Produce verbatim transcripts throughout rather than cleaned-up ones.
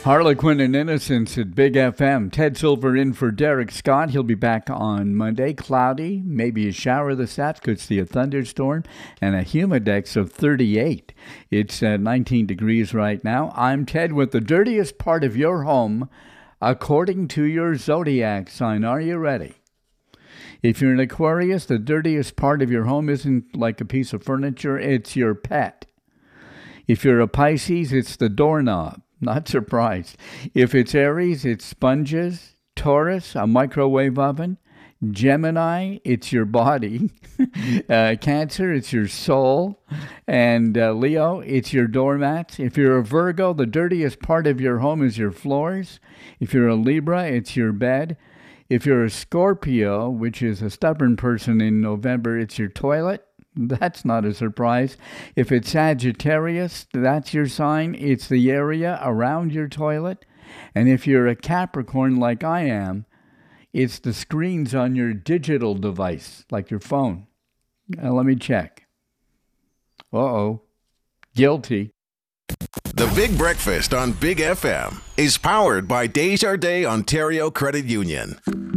Harlequin and Innocence at Big F M. Ted Silver in for Derek Scott. He'll be back on Monday. Cloudy, maybe a shower this afternoon. Could see a thunderstorm and a humidex of thirty-eight. It's uh, nineteen degrees right now. I'm Ted with the dirtiest part of your home according to your zodiac sign. Are you ready? If you're an Aquarius, the dirtiest part of your home isn't like a piece of furniture. It's your pet. If you're a Pisces, it's the doorknob. Not surprised. If it's Aries, it's sponges. Taurus, a microwave oven. Gemini, it's your body. uh, Cancer, it's your soul. And uh, Leo, it's your doormats. If you're a Virgo, the dirtiest part of your home is your floors. If you're a Libra, it's your bed. If you're a Scorpio, which is a stubborn person in November, it's your toilet. That's not a surprise. If it's Sagittarius, that's your sign. It's the area around your toilet. And if you're a Capricorn like I am, it's the screens on your digital device, like your phone. Now, let me check. Uh-oh. Guilty. The Big Breakfast on Big F M is powered by Desjardins Ontario Credit Union.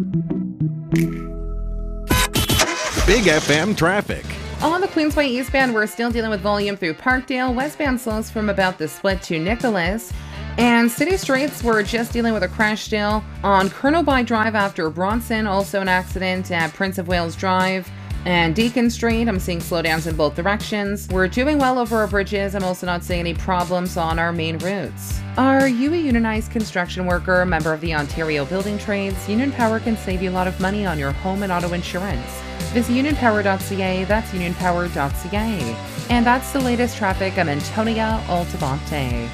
Big F M traffic. On the Queensway eastbound, we're still dealing with volume through Parkdale. Westbound slows from about the split to Nicholas. And city streets, we're just dealing with a crash still on Colonel By Drive after Bronson. Also an accident at Prince of Wales Drive and Deacon Street. I'm seeing slowdowns in both directions. We're doing well over our bridges. I'm also not seeing any problems on our main routes. Are you a unionized construction worker, a member of the Ontario Building Trades? Union Power can save you a lot of money on your home and auto insurance. Visit union power dot c a. That's union power dot c a. And that's the latest traffic. I'm Antonia Altabonte.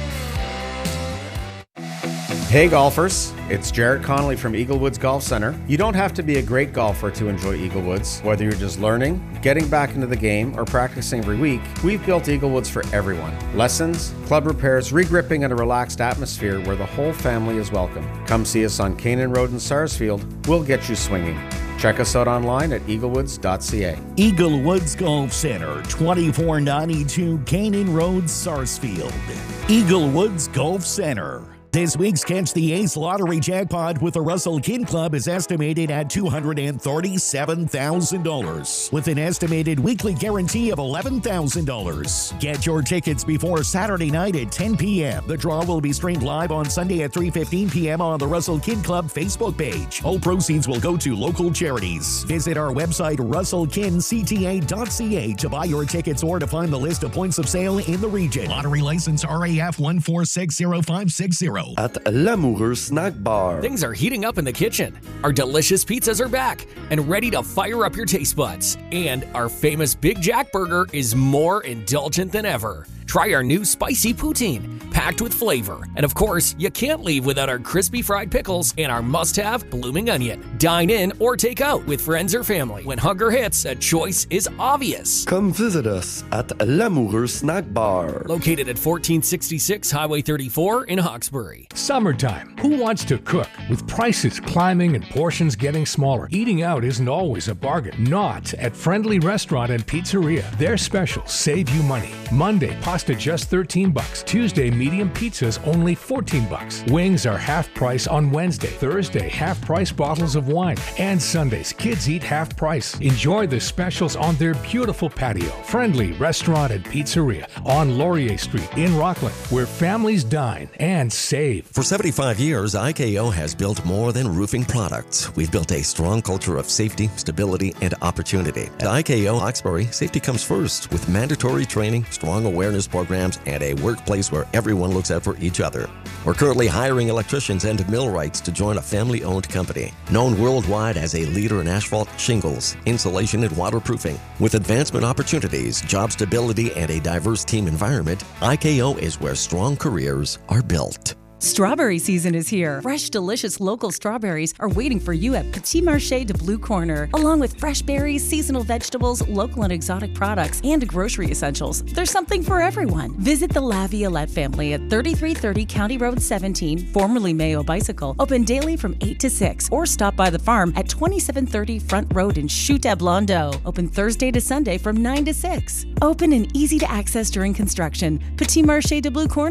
Hey golfers, it's Jared Connolly from Eaglewoods Golf Center. You don't have to be a great golfer to enjoy Eaglewoods. Whether you're just learning, getting back into the game, or practicing every week, we've built Eaglewoods for everyone. Lessons, club repairs, regripping, and a relaxed atmosphere where the whole family is welcome. Come see us on Canaan Road in Sarsfield. We'll get you swinging. Check us out online at eaglewoods dot c a. Eaglewoods Golf Center, twenty-four ninety-two Canaan Road, Sarsfield. Eaglewoods Golf Center. This week's Catch the Ace lottery jackpot with the Russell Kin Club is estimated at two hundred thirty-seven thousand dollars, with an estimated weekly guarantee of eleven thousand dollars. Get your tickets before Saturday night at ten p.m. The draw will be streamed live on Sunday at three fifteen p.m. on the Russell Kin Club Facebook page. All proceeds will go to local charities. Visit our website, russell kin c t a dot c a, to buy your tickets or to find the list of points of sale in the region. Lottery license R A F one four six zero five six zero. At L'Amoureux Snack Bar. Things are heating up in the kitchen. Our delicious pizzas are back and ready to fire up your taste buds. And our famous Big Jack Burger is more indulgent than ever. Try our new spicy poutine, packed with flavor. And of course, you can't leave without our crispy fried pickles and our must-have blooming onion. Dine in or take out with friends or family. When hunger hits, a choice is obvious. Come visit us at L'Amoureux Snack Bar. Located at fourteen sixty-six Highway thirty-four in Hawkesbury. Summertime. Who wants to cook? With prices climbing and portions getting smaller, eating out isn't always a bargain. Not at Friendly Restaurant and Pizzeria. Their specials save you money. Monday, pasta just thirteen bucks. Tuesday, medium pizzas only fourteen bucks. Wings are half price on Wednesday. Thursday, half price bottles of wine. And Sundays, kids eat half price. Enjoy the specials on their beautiful patio. Friendly Restaurant and Pizzeria on Laurier Street in Rockland, where families dine and save. For seventy-five years, I K O has built more than roofing products. We've built a strong culture of safety, stability, and opportunity. At I K O Hawkesbury, safety comes first with mandatory training, strong awareness programs, and a workplace where everyone looks out for each other. We're currently hiring electricians and millwrights to join a family-owned company. Known worldwide as a leader in asphalt, shingles, insulation, and waterproofing. With advancement opportunities, job stability, and a diverse team environment, I K O is where strong careers are built. Strawberry season is here. Fresh, delicious local strawberries are waiting for you at Petit Marché de Blue Corner. Along with fresh berries, seasonal vegetables, local and exotic products, and grocery essentials, there's something for everyone. Visit the La Violette family at thirty-three thirty County Road seventeen, formerly Mayo Bicycle, open daily from eight to six, or stop by the farm at twenty-seven thirty Front Road in Chute à Blondeau, open Thursday to Sunday from nine to six. Open and easy to access during construction. Petit Marché de Blue Corner.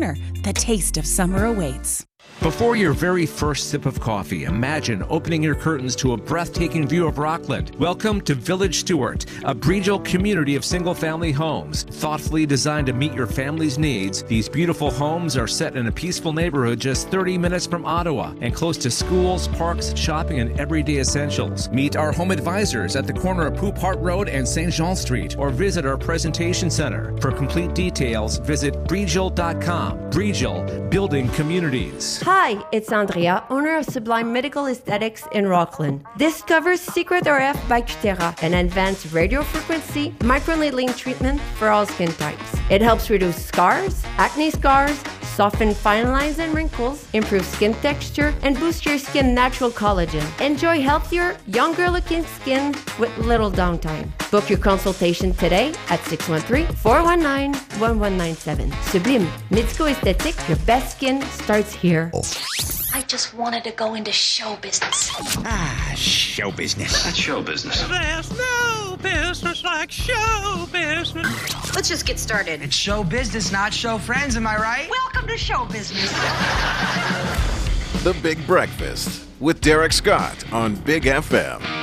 The taste of summer awaits. Before your very first sip of coffee, imagine opening your curtains to a breathtaking view of Rockland. Welcome to Village Stewart, a Breedgel community of single-family homes. Thoughtfully designed to meet your family's needs, these beautiful homes are set in a peaceful neighborhood just thirty minutes from Ottawa and close to schools, parks, shopping, and everyday essentials. Meet our home advisors at the corner of Poupart Road and Saint Jean Street, or visit our presentation center. For complete details, visit breedgel dot com. Breedgel, building communities. Hi, it's Andrea, owner of Sublime Medical Aesthetics in Rockland. Discover Secret R F by Cutera, an advanced radiofrequency microneedling treatment for all skin types. It helps reduce scars, acne scars, soften fine lines and wrinkles, improve skin texture, and boost your skin's natural collagen. Enjoy healthier, younger-looking skin with little downtime. Book your consultation today at six one three, four one nine, one one nine seven. Sublime Medical Aesthetics, your best skin starts here. I just wanted to go into show business. Ah, show business. That's show business. There's no business like show business. Let's just get started. It's show business, not show friends, am I right? Welcome to show business. The Big Breakfast with Derek Scott on Big F M.